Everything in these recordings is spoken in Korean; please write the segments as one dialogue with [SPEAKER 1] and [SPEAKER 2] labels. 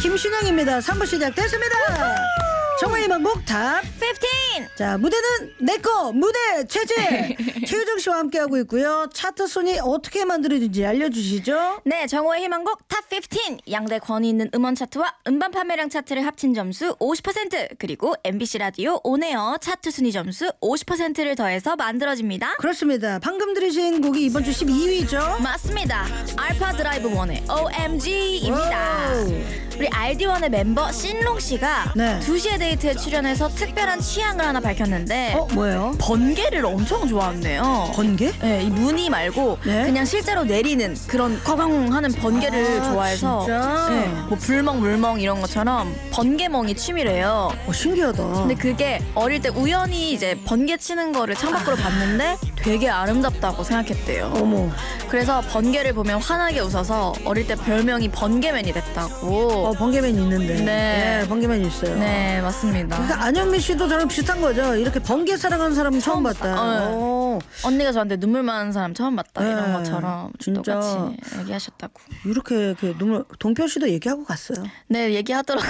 [SPEAKER 1] 김신영입니다. 3부 시작됐습니다. 정화의 만곡 탑
[SPEAKER 2] 15.
[SPEAKER 1] 자, 무대는 내꺼 무대 체제 최유정 씨와 함께하고 있고요. 차트 순위 어떻게 만들어진지 알려주시죠.
[SPEAKER 2] 네, 정호의 희망곡 탑 15. 양대 권위 있는 음원 차트와 음반 판매량 차트를 합친 점수 50%, 그리고 MBC 라디오 온에어 차트 순위 점수 50%를 더해서 만들어집니다.
[SPEAKER 1] 그렇습니다. 방금 들으신 곡이 이번 주 12위죠.
[SPEAKER 2] 맞습니다. 알파 드라이브 1의 OMG입니다. 우리 RD1의 멤버 신롱 씨가
[SPEAKER 1] 네.
[SPEAKER 2] 2시의 데이트에 출연해서 특별한 취향을 하나 밝혔는데
[SPEAKER 1] 뭐예요?
[SPEAKER 2] 번개를 엄청 좋아한대요.
[SPEAKER 1] 번개?
[SPEAKER 2] 네, 이 무늬 말고
[SPEAKER 1] 네?
[SPEAKER 2] 그냥 실제로 내리는 그런 꽝꽝 하는 번개를 좋아해서
[SPEAKER 1] 진짜?
[SPEAKER 2] 네, 뭐 불멍 물멍 이런 것처럼 번개멍이 취미래요.
[SPEAKER 1] 신기하다.
[SPEAKER 2] 근데 그게 어릴 때 우연히 이제 번개 치는 거를 창밖으로 봤는데 되게 아름답다고 생각했대요.
[SPEAKER 1] 어머.
[SPEAKER 2] 그래서 번개를 보면 환하게 웃어서 어릴 때 별명이 번개맨이 됐다고.
[SPEAKER 1] 번개맨 있는데.
[SPEAKER 2] 네.
[SPEAKER 1] 예, 번개맨 있어요.
[SPEAKER 2] 네, 맞습니다.
[SPEAKER 1] 그러니까 안현미 씨도 저랑 비슷한 거죠. 이렇게 번개 사랑하는 사람은 처음 봤다.
[SPEAKER 2] 언니가 저한테 눈물 많은 사람 처음 봤다 이런
[SPEAKER 1] 네,
[SPEAKER 2] 것처럼
[SPEAKER 1] 진짜.
[SPEAKER 2] 똑같이 얘기하셨다고.
[SPEAKER 1] 이렇게 눈물. 동표 씨도 얘기하고 갔어요.
[SPEAKER 2] 네, 얘기하더라고요.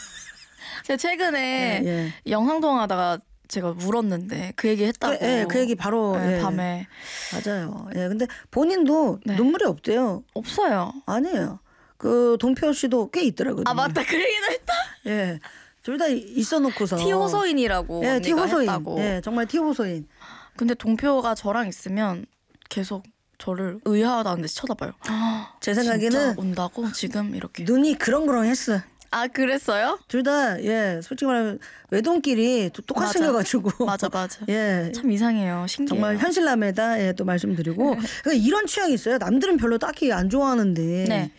[SPEAKER 2] 제가 최근에
[SPEAKER 1] 예.
[SPEAKER 2] 영상통화하다가 제가 울었는데 그 얘기 했다고.
[SPEAKER 1] 그 얘기 바로
[SPEAKER 2] 네,
[SPEAKER 1] 예.
[SPEAKER 2] 밤에.
[SPEAKER 1] 맞아요. 예, 근데 본인도
[SPEAKER 2] 네.
[SPEAKER 1] 눈물이 없대요.
[SPEAKER 2] 없어요.
[SPEAKER 1] 아니에요. 그 동표 씨도 꽤 있더라고요.
[SPEAKER 2] 아, 맞다. 그 얘기도 했다.
[SPEAKER 1] 예, 둘 다 있어놓고서.
[SPEAKER 2] 티호소인이라고
[SPEAKER 1] 예,
[SPEAKER 2] 언니가
[SPEAKER 1] 티호소인.
[SPEAKER 2] 했다고.
[SPEAKER 1] 예, 정말 티호소인.
[SPEAKER 2] 근데 동표가 저랑 있으면 계속 저를 의아하다는 듯이 쳐다봐요.
[SPEAKER 1] 제 생각에는
[SPEAKER 2] 진짜 온다고 지금 이렇게.
[SPEAKER 1] 눈이 그렁그렁했어.
[SPEAKER 2] 아, 그랬어요?
[SPEAKER 1] 둘 다 솔직히 말하면 외동끼리 똑같이
[SPEAKER 2] 맞아.
[SPEAKER 1] 생겨가지고.
[SPEAKER 2] 맞아.
[SPEAKER 1] 예.
[SPEAKER 2] 참 이상해요. 신기해요.
[SPEAKER 1] 정말 현실남에다 또 말씀드리고 그러니까 이런 취향이 있어요. 남들은 별로 딱히 안 좋아하는데
[SPEAKER 2] 네.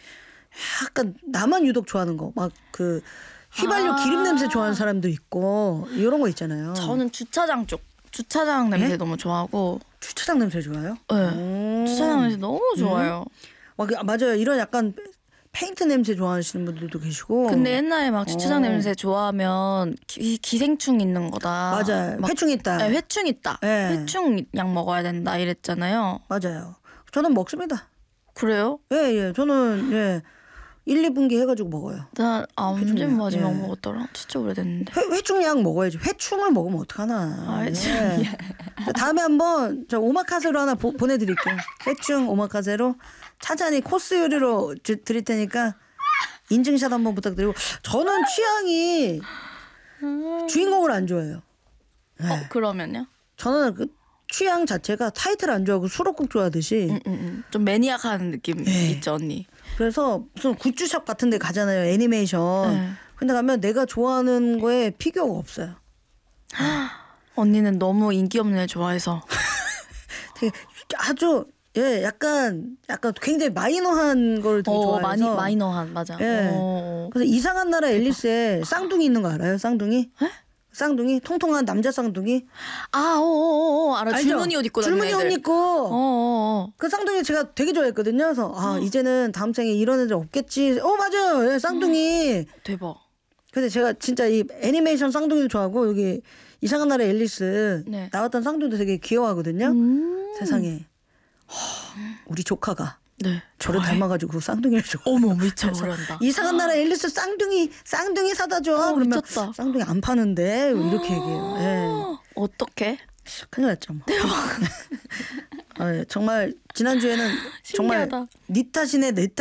[SPEAKER 1] 약간 나만 유독 좋아하는 거 막 그 휘발유 기름 냄새 좋아하는 사람도 있고 이런 거 있잖아요.
[SPEAKER 2] 저는 주차장 쪽. 주차장 냄새
[SPEAKER 1] 예?
[SPEAKER 2] 너무 좋아하고.
[SPEAKER 1] 주차장 냄새 좋아요?
[SPEAKER 2] 네. 주차장 냄새 너무 좋아요.
[SPEAKER 1] 맞아요. 이런 약간 페인트 냄새 좋아하시는 분들도 계시고.
[SPEAKER 2] 근데 옛날에 막 주차장 냄새 좋아하면 기생충 있는 거다.
[SPEAKER 1] 맞아요.
[SPEAKER 2] 막,
[SPEAKER 1] 회충 있다.
[SPEAKER 2] 네, 회충 있다.
[SPEAKER 1] 네.
[SPEAKER 2] 회충 약 먹어야 된다 이랬잖아요.
[SPEAKER 1] 맞아요. 저는 먹습니다.
[SPEAKER 2] 그래요?
[SPEAKER 1] 예. 저는 1, 2분기 해가지고 먹어요.
[SPEAKER 2] 나 언제
[SPEAKER 1] 회충약.
[SPEAKER 2] 마지막
[SPEAKER 1] 예.
[SPEAKER 2] 먹었더라? 진짜 오래됐는데.
[SPEAKER 1] 회충약 먹어야지. 회충을 먹으면 어떡하나.
[SPEAKER 2] 회충약.
[SPEAKER 1] 다음에 한번 저 오마카세로 하나 보내드릴게요. 회충 오마카세로 찬찬히 코스 요리로 드릴 테니까 인증샷 한번 부탁드리고. 저는 취향이 주인공을 안 좋아해요. 네.
[SPEAKER 2] 그러면요?
[SPEAKER 1] 저는 그 취향 자체가 타이틀 안 좋아하고 수록곡 좋아하듯이
[SPEAKER 2] 좀 매니악한 느낌 있죠, 언니.
[SPEAKER 1] 그래서 무슨 굿즈샵 같은 데 가잖아요. 애니메이션.
[SPEAKER 2] 네.
[SPEAKER 1] 근데 가면 내가 좋아하는 거에 피규어가 없어요.
[SPEAKER 2] 언니는 너무 인기 없는 애 좋아해서.
[SPEAKER 1] 되게 아주 약간 굉장히 마이너한 걸 되게 좋아해서.
[SPEAKER 2] 마이너한 맞아.
[SPEAKER 1] 그래서 이상한 나라 앨리스에 쌍둥이 있는 거 알아요? 쌍둥이? 쌍둥이? 통통한 남자 쌍둥이?
[SPEAKER 2] 알아.
[SPEAKER 1] 알죠?
[SPEAKER 2] 줄무늬 옷 입고 다니는
[SPEAKER 1] 줄무늬
[SPEAKER 2] 애들.
[SPEAKER 1] 옷 입고. 그 쌍둥이 제가 되게 좋아했거든요. 그래서 이제는 다음 생에 이런 애들 없겠지. 맞아요. 쌍둥이.
[SPEAKER 2] 대박.
[SPEAKER 1] 근데 제가 진짜 이 애니메이션 쌍둥이도 좋아하고 여기 이상한 나라 앨리스
[SPEAKER 2] 네.
[SPEAKER 1] 나왔던 쌍둥이도 되게 귀여워하거든요. 세상에. 우리 조카가 저를 닮아가지고 쌍둥이를 좋아.
[SPEAKER 2] 어머, 미쳐버린다.
[SPEAKER 1] 이상한 나라 앨리스 쌍둥이 사다 줘. 그러면
[SPEAKER 2] 미쳤다.
[SPEAKER 1] 쌍둥이 안 파는데 이렇게 얘기해요. 예.
[SPEAKER 2] 어떡해?
[SPEAKER 1] 큰일 났죠. 뭐. 정말 지난주에는 정말
[SPEAKER 2] 신기하다.
[SPEAKER 1] 네 탓이네 내